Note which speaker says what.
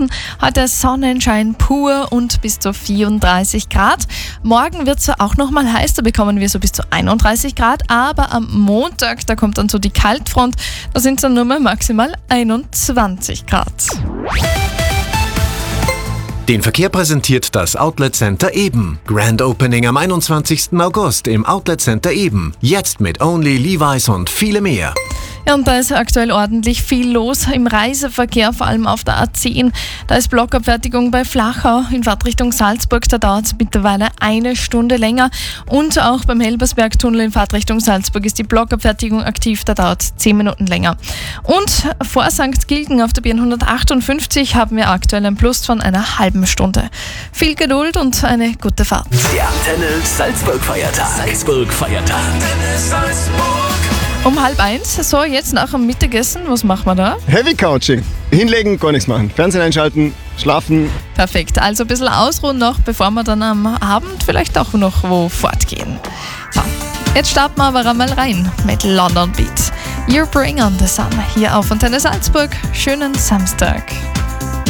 Speaker 1: Ansonsten heute Sonnenschein pur und bis zu 34 Grad. Morgen wird es auch nochmal heiß, da bekommen wir so bis zu 31 Grad. Aber am Montag, da kommt dann so die Kaltfront, da sind es dann nur mal maximal 21 Grad.
Speaker 2: Den Verkehr präsentiert das Outlet Center Eben. Grand Opening am 21. August im Outlet Center Eben. Jetzt mit Only, Levi's und viele mehr.
Speaker 1: Ja, und da ist aktuell ordentlich viel los im Reiseverkehr, vor allem auf der A10. Da ist Blockabfertigung bei Flachau in Fahrtrichtung Salzburg, da dauert es mittlerweile 1 Stunde länger. Und auch beim Helbersbergtunnel in Fahrtrichtung Salzburg ist die Blockabfertigung aktiv, da dauert es 10 Minuten länger. Und vor St. Gilgen auf der B 158 haben wir aktuell ein Plus von einer halben Stunde. Viel Geduld und eine gute Fahrt.
Speaker 3: Der Antenne Salzburg Feiertag. Salzburg Feiertag. Antenne Salzburg.
Speaker 1: Um 12:30, so jetzt nach dem Mittagessen, was machen wir da?
Speaker 4: Heavy Couching. Hinlegen, gar nichts machen. Fernsehen einschalten, schlafen.
Speaker 1: Perfekt, also ein bisschen ausruhen noch, bevor wir dann am Abend vielleicht auch noch wo fortgehen. So, jetzt starten wir aber einmal rein mit London Beat. You Bring on the Sun hier auf Antenne Salzburg. Schönen Samstag.